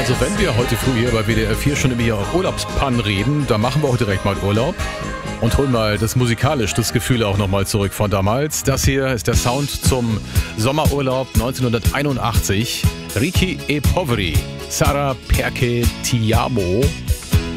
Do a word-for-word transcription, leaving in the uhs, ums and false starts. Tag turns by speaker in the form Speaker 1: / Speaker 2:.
Speaker 1: Also wenn wir heute früh hier bei W D R vier schon über Urlaubspannen reden, dann machen wir auch direkt mal Urlaub und holen mal das musikalisch, das Gefühl auch nochmal zurück von damals. Das hier ist der Sound zum Sommerurlaub neunzehnhunderteinundachtzig. Ricky e Poveri, Sara Perché ti amo.